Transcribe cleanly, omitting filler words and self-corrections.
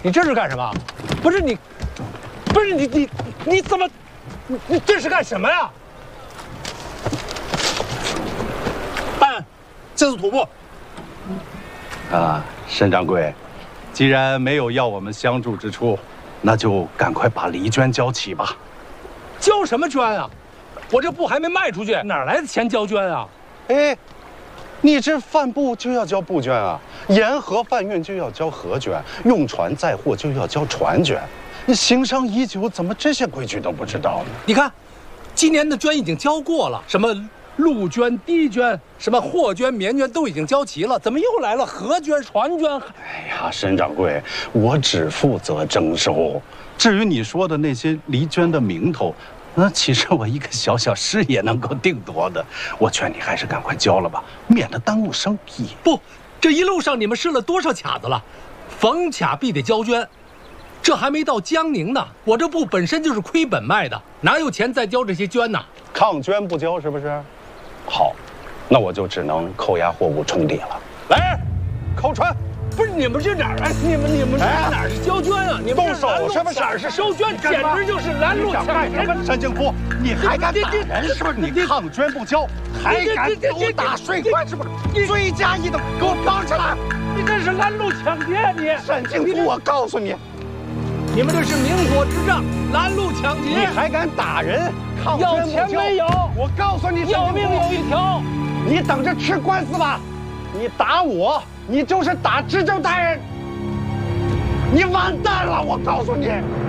你这是干什么？不是你怎么？你这是干什么呀？办，这是土木。 啊，沈掌柜，既然没有要我们相助之处，那就赶快把黎娟交齐吧。 交什么捐啊？我这布还没卖出去，哪来的钱交捐啊？ 哎，你这贩布就要交布捐啊，沿河贩运就要交河捐，用船载货就要交船捐。你行商已久，怎么这些规矩都不知道呢？ 你看，今年的捐已经交过了，什么陆捐、堤捐，什么货捐、棉捐都已经交齐了，怎么又来了河捐、船捐？ 哎呀，沈掌柜，我只负责征收，至于你说的那些黎娟的名头，那其实我一个小小事也能够定夺的。我劝你还是赶快交了吧，免得耽误生意。 不，这一路上你们试了多少卡子了？逢卡必得交捐。这还没到江宁呢，我这布本身就是亏本卖的，哪有钱再交这些捐呢？ 抗捐不交是不是？好，那我就只能扣押货物冲抵了。来，扣船！ 不是你们这哪儿？哎，你们这哪儿是交捐啊？你们动手是不是？ 哪儿是收捐？简直就是拦路抢劫！ 沈靖夫，你还敢打人是不是？你抗捐不交，还敢殴打税款是不是？追加一等，给我绑起来！ 你这是拦路抢劫啊！你沈靖夫，我告诉你。 你们这是明火之仗，拦路抢劫！ 你还敢打人？ 要钱没有？ 我告诉你， 要命有一条！ 你等着吃官司吧！你打我，你就是打知州大人，你完蛋了！我告诉你。